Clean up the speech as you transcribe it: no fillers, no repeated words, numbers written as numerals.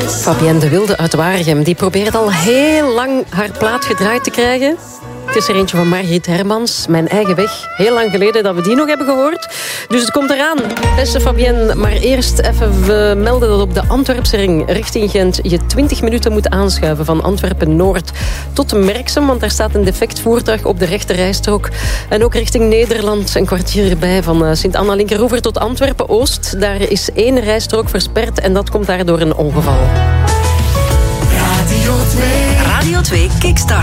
Fabienne de Wilde uit Waregem, die probeert al heel lang haar plaat gedraaid te krijgen. Het is er eentje van Margriet Hermans, Mijn eigen weg. Heel lang geleden dat we die nog hebben gehoord. Dus het komt eraan, beste Fabienne. Maar eerst even, we melden dat op de Antwerpse ring richting Gent je 20 minuten moet aanschuiven van Antwerpen-Noord tot Merksem, want daar staat een defect voertuig op de rechte rijstrook. En ook richting Nederland een kwartier erbij van Sint-Anna-Linkeroever tot Antwerpen-Oost. Daar is 1 rijstrook versperd en dat komt daar door een ongeval. Radio 2 Kickstart.